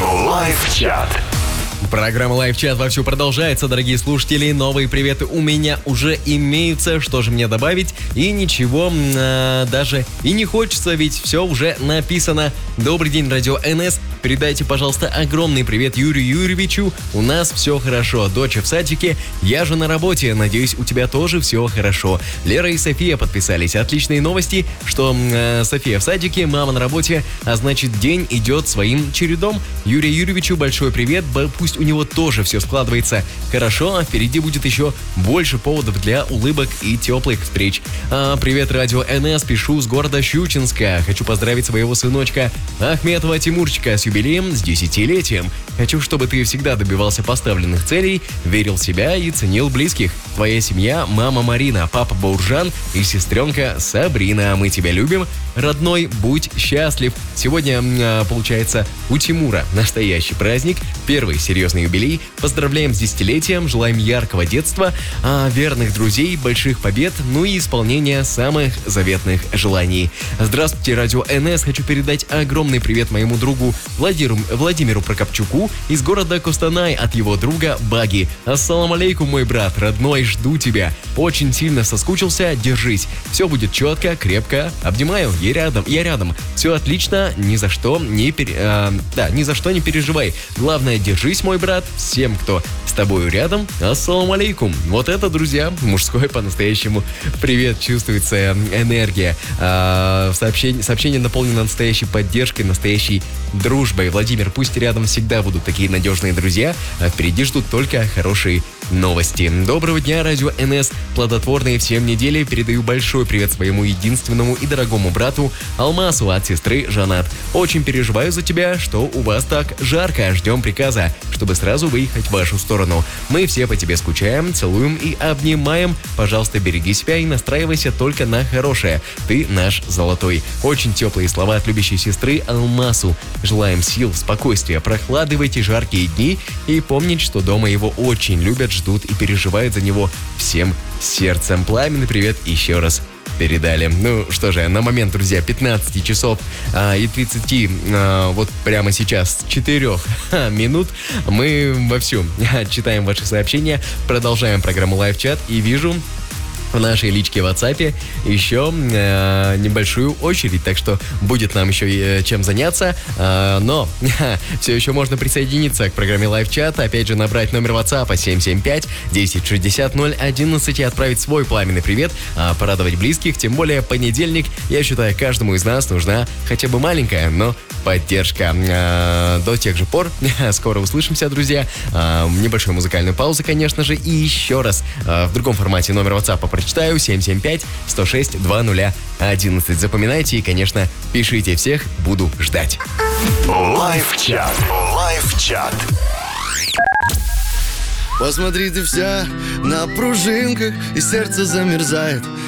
Лайв-чат. Программа Лайв-чат вовсю продолжается, дорогие слушатели. Новые приветы у меня уже имеются. Что же мне добавить? И ничего даже и не хочется, ведь все уже написано. Добрый день, Радио НС. Передайте, пожалуйста, огромный привет Юрию Юрьевичу. У нас все хорошо. Доча в садике, я же на работе. Надеюсь, у тебя тоже все хорошо. Лера и София подписались. Отличные новости, что София в садике, мама на работе, а значит, день идет своим чередом. Юрию Юрьевичу большой привет. Пусть у него тоже все складывается хорошо, а впереди будет еще больше поводов для улыбок и теплых встреч. Привет, Радио НС, пишу с города Щучинска. Хочу поздравить своего сыночка Ахметова Тимурчика с юбилеем, с 10-летием. Хочу, чтобы ты всегда добивался поставленных целей, верил в себя и ценил близких. Твоя семья, мама Марина, папа Бауржан и сестренка Сабрина. Мы тебя любим. Родной, будь счастлив. Сегодня, получается, у Тимура настоящий праздник, первый серьезный юбилей. Поздравляем с 10-летием, желаем яркого детства, верных друзей, больших побед, ну и исполнения самых заветных желаний. Здравствуйте, Радио НС. Хочу передать огромный привет моему другу Владимиру Прокопчуку из города Костанай от его друга Баги. Ассаламу алейкум, мой брат, родной, жду тебя. Очень сильно соскучился, держись. Все будет четко, крепко. Обнимаю, я рядом. Все отлично, ни за что не переживай. Главное, держись, мой брат. Всем, кто с тобою рядом, ассаламу алейкум. Вот это, друзья, мужской по-настоящему привет. Чувствуется энергия. Сообщение наполнено настоящей поддержкой, настоящей дружбой. Владимир, пусть рядом всегда будут такие надежные друзья, а впереди ждут только хорошие новости. Доброго дня, Радио НС. Плодотворные всем недели. Передаю большой привет своему единственному и дорогому брату Алмасу от сестры Жанат. Очень переживаю за тебя, что у вас так жарко. Ждем приказа, чтобы сразу выехать в вашу сторону. Мы все по тебе скучаем, целуем и обнимаем. Пожалуйста, береги себя и настраивайся только на хорошее. Ты наш золотой. Очень теплые слова от любящей сестры Алмасу. Желаем сил, спокойствия, прохлады в эти жаркие дни и помнить, что дома его очень любят, ждут и переживают за него всем сердцем. Пламенный привет еще раз передали. Ну что же, на момент, друзья, 15 часов и 30, вот прямо сейчас, 4 минут, мы вовсю читаем ваши сообщения, продолжаем программу Лайв-чат и вижу в нашей личке в WhatsApp еще небольшую очередь, так что будет нам еще чем заняться, но все еще можно присоединиться к программе Лайв-чат, опять же набрать номер WhatsApp 775-1060-011 и отправить свой пламенный привет, порадовать близких, тем более понедельник, я считаю, каждому из нас нужна хотя бы маленькая, но поддержка. До тех же пор, скоро услышимся, друзья, небольшая музыкальная пауза, конечно же, и еще раз в другом формате номер WhatsApp прочитаю, 775-106-2011. Запоминайте и, конечно, пишите всех, буду ждать. Лайв-чат. Лайв-чат. Посмотри, ты вся на пружинках, и сердце замерзает.